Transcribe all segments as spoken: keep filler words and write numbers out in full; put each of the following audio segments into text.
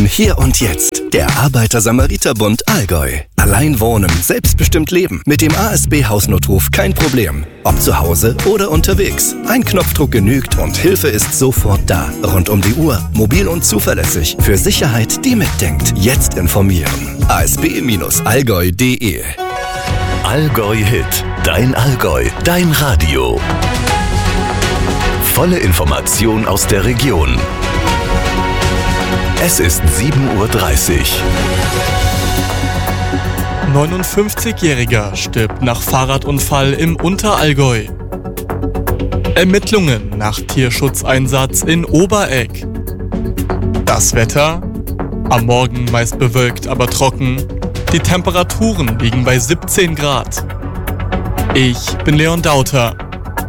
Hier und Jetzt. Der Arbeiter-Samariter-Bund Allgäu. Allein wohnen, selbstbestimmt leben. Mit dem A S B-Hausnotruf kein Problem. Ob zu Hause oder unterwegs. Ein Knopfdruck genügt und Hilfe ist sofort da. Rund um die Uhr, mobil und zuverlässig. Für Sicherheit, die mitdenkt. Jetzt informieren. a s b Bindestrich allgäu punkt d e Allgäu Hit. Dein Allgäu. Dein Radio. Volle Information aus der Region. Es ist sieben Uhr dreißig. neunundfünfzigjähriger stirbt nach Fahrradunfall im Unterallgäu. Ermittlungen nach Tierschutzeinsatz in Oberegg. Das Wetter? Am Morgen meist bewölkt, aber trocken. Die Temperaturen liegen bei siebzehn Grad. Ich bin Leon Dauter.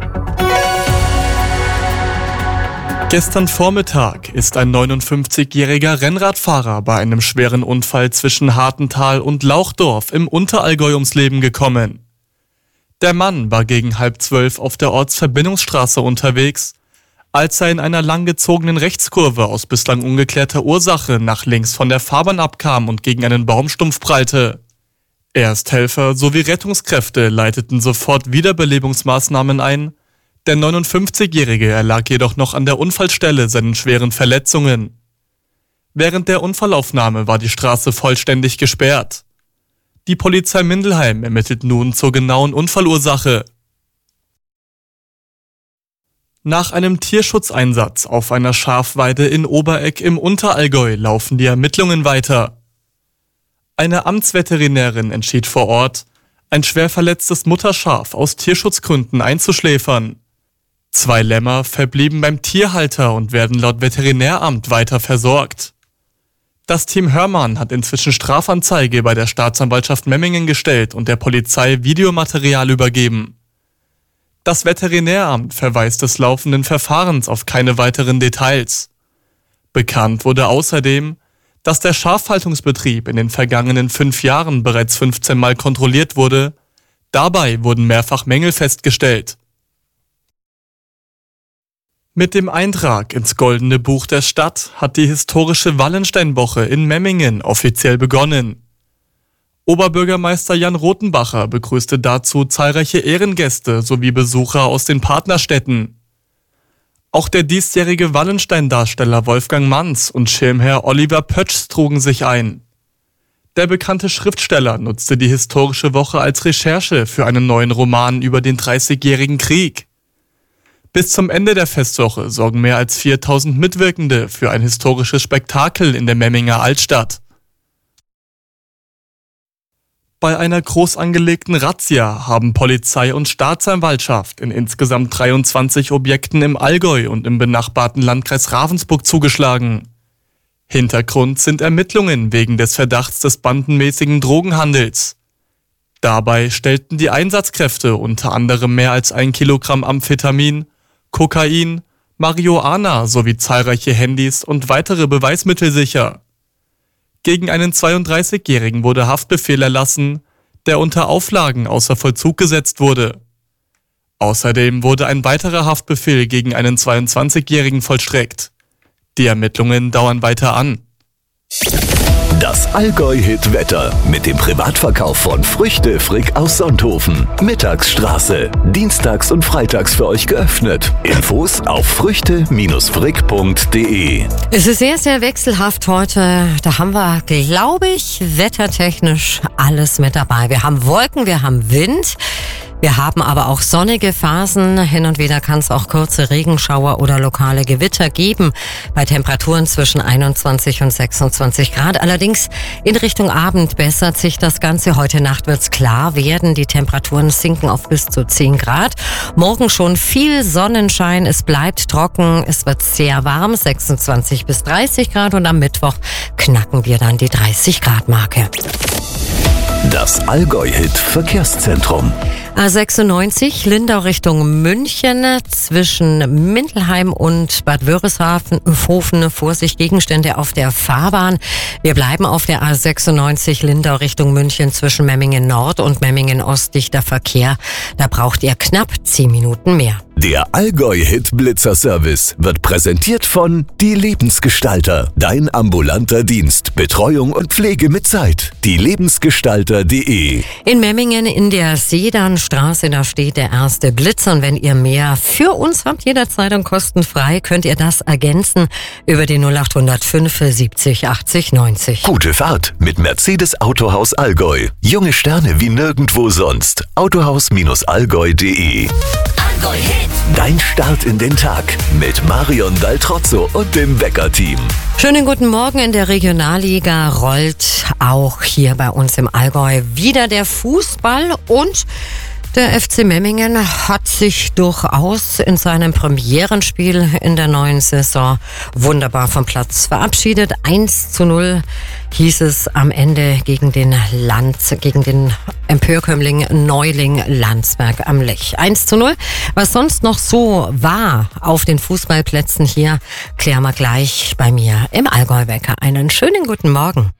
Gestern Vormittag ist ein neunundfünfzigjähriger Rennradfahrer bei einem schweren Unfall zwischen Hartental und Lauchdorf im Unterallgäu ums Leben gekommen. Der Mann war gegen halb zwölf auf der Ortsverbindungsstraße unterwegs, als er in einer langgezogenen Rechtskurve aus bislang ungeklärter Ursache nach links von der Fahrbahn abkam und gegen einen Baumstumpf prallte. Ersthelfer sowie Rettungskräfte leiteten sofort Wiederbelebungsmaßnahmen ein. Der neunundfünfzigjährige erlag jedoch noch an der Unfallstelle seinen schweren Verletzungen. Während der Unfallaufnahme war die Straße vollständig gesperrt. Die Polizei Mindelheim ermittelt nun zur genauen Unfallursache. Nach einem Tierschutzeinsatz auf einer Schafweide in Oberegg im Unterallgäu laufen die Ermittlungen weiter. Eine Amtsveterinärin entschied vor Ort, ein schwer verletztes Mutterschaf aus Tierschutzgründen einzuschläfern. Zwei Lämmer verblieben beim Tierhalter und werden laut Veterinäramt weiter versorgt. Das Team Hörmann hat inzwischen Strafanzeige bei der Staatsanwaltschaft Memmingen gestellt und der Polizei Videomaterial übergeben. Das Veterinäramt verweist des laufenden Verfahrens auf keine weiteren Details. Bekannt wurde außerdem, dass der Schafhaltungsbetrieb in den vergangenen fünf Jahren bereits fünfzehn Mal kontrolliert wurde. Dabei wurden mehrfach Mängel festgestellt. Mit dem Eintrag ins Goldene Buch der Stadt hat die historische Wallensteinwoche in Memmingen offiziell begonnen. Oberbürgermeister Jan Rothenbacher begrüßte dazu zahlreiche Ehrengäste sowie Besucher aus den Partnerstädten. Auch der diesjährige Wallenstein-Darsteller Wolfgang Manz und Schirmherr Oliver Pötsch trugen sich ein. Der bekannte Schriftsteller nutzte die historische Woche als Recherche für einen neuen Roman über den Dreißigjährigen Krieg. Bis zum Ende der Festwoche sorgen mehr als viertausend Mitwirkende für ein historisches Spektakel in der Memminger Altstadt. Bei einer groß angelegten Razzia haben Polizei und Staatsanwaltschaft in insgesamt dreiundzwanzig Objekten im Allgäu und im benachbarten Landkreis Ravensburg zugeschlagen. Hintergrund sind Ermittlungen wegen des Verdachts des bandenmäßigen Drogenhandels. Dabei stellten die Einsatzkräfte unter anderem mehr als ein Kilogramm Amphetamin, Kokain, Marihuana sowie zahlreiche Handys und weitere Beweismittel sicher. Gegen einen zweiunddreißigjährigen wurde Haftbefehl erlassen, der unter Auflagen außer Vollzug gesetzt wurde. Außerdem wurde ein weiterer Haftbefehl gegen einen zweiundzwanzigjährigen vollstreckt. Die Ermittlungen dauern weiter an. Das Allgäu-Hit-Wetter mit dem Privatverkauf von Früchte Frick aus Sonthofen. Mittagsstraße. Dienstags und freitags für euch geöffnet. Infos auf früchte Frick punkt d e. Es ist sehr, sehr wechselhaft heute. Da haben wir, glaube ich, wettertechnisch alles mit dabei. Wir haben Wolken, wir haben Wind. Wir haben aber auch sonnige Phasen. Hin und wieder kann es auch kurze Regenschauer oder lokale Gewitter geben. Bei Temperaturen zwischen einundzwanzig und sechsundzwanzig Grad. Allerdings in Richtung Abend bessert sich das Ganze. Heute Nacht wird es klar werden. Die Temperaturen sinken auf bis zu zehn Grad. Morgen schon viel Sonnenschein. Es bleibt trocken. Es wird sehr warm. sechsundzwanzig bis dreißig Grad. Und am Mittwoch knacken wir dann die dreißig Grad Marke. Das Allgäu-Hit-Verkehrszentrum. A sechsundneunzig, Lindau Richtung München, zwischen Mindelheim und Bad Wörishofen, Vorsicht, Gegenstände auf der Fahrbahn. Wir bleiben auf der A sechsundneunzig, Lindau Richtung München, zwischen Memmingen Nord und Memmingen Ost, dichter Verkehr. Da braucht ihr knapp zehn Minuten mehr. Der Allgäu-Hit Blitzer Service wird präsentiert von Die Lebensgestalter. Dein ambulanter Dienst. Betreuung und Pflege mit Zeit. die lebensgestalter punkt de. In Memmingen in der Sedanstraße, da steht der erste Blitzer. Und wenn ihr mehr für uns habt, jederzeit und kostenfrei, könnt ihr das ergänzen über die null acht null fünf siebzig achtzig neunzig. Gute Fahrt mit Mercedes Autohaus Allgäu. Junge Sterne wie nirgendwo sonst. autohaus Allgäu punkt de. Dein Start in den Tag mit Marion Daltrozzo und dem Wecker-Team. Schönen guten Morgen. In der Regionalliga rollt auch hier bei uns im Allgäu wieder der Fußball und der F C Memmingen hat sich durchaus in seinem Premierenspiel in der neuen Saison wunderbar vom Platz verabschiedet. eins zu null hieß es am Ende gegen den Land, gegen den Empörkömmling Neuling Landsberg am Lech. eins zu null. Was sonst noch so war auf den Fußballplätzen hier, klären wir gleich bei mir im Allgäu-Wecker. Einen schönen guten Morgen.